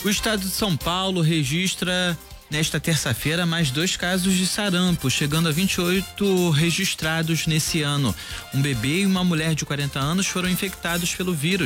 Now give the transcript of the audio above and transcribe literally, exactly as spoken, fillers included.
O estado de São Paulo registra nesta terça-feira mais dois casos de sarampo, chegando a vinte e oito registrados nesse ano. Um bebê e uma mulher de quarenta anos foram infectados pelo vírus.